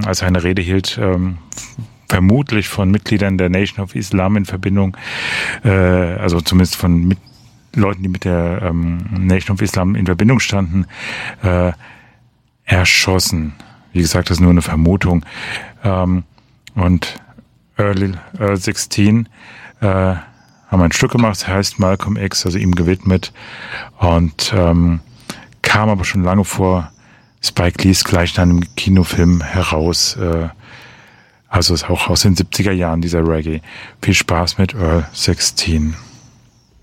als er eine Rede hielt, vermutlich von Mitgliedern der Nation of Islam in Verbindung, also zumindest von Leuten, die mit der Nation of Islam in Verbindung standen, erschossen. Wie gesagt, das ist nur eine Vermutung. Und Earl 16 haben ein Stück gemacht, das heißt Malcolm X, also ihm gewidmet, und kam aber schon lange vor Spike Lees gleichnamigen Kinofilm heraus. Also ist auch aus den 70er Jahren dieser Reggae. Viel Spaß mit Earl 16.